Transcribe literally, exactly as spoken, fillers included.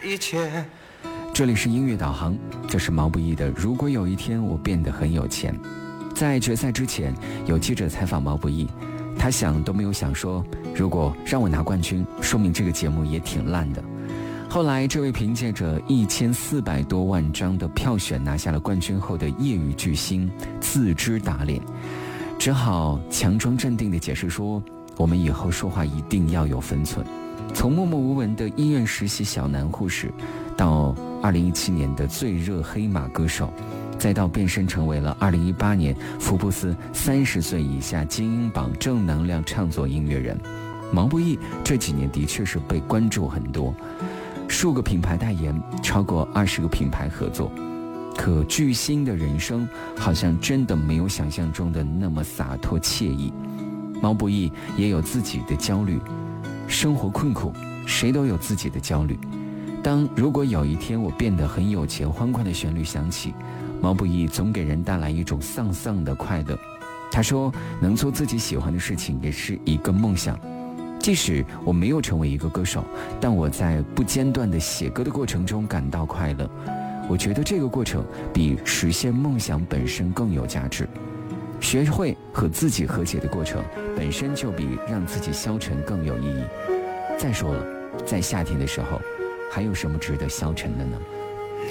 一切。 这里是音乐导航，这是毛不易的如果有一天我变得很有钱。在决赛之前，有记者采访毛不易，他想都没有想说，如果让我拿冠军，说明这个节目也挺烂的。后来这位凭借着一千四百多万张的票选拿下了冠军后的业余巨星自知打脸，只好强装镇定地解释说，我们以后说话一定要有分寸。从默默无闻的医院实习小男护士，到二零一七年的最热黑马歌手，再到变身成为了二零一八年福布斯三十岁以下精英榜正能量创作音乐人，毛不易这几年的确是被关注很多，数个品牌代言，超过二十个品牌合作。可巨星的人生好像真的没有想象中的那么洒脱惬意。毛不易也有自己的焦虑，生活困苦，谁都有自己的焦虑。当如果有一天我变得很有钱，欢快的旋律响起，毛不易总给人带来一种丧丧的快乐。他说，能做自己喜欢的事情也是一个梦想。即使我没有成为一个歌手，但我在不间断的写歌的过程中感到快乐。我觉得这个过程比实现梦想本身更有价值。学会和自己和解的过程本身就比让自己消沉更有意义。再说了，在夏天的时候，还有什么值得消沉的呢？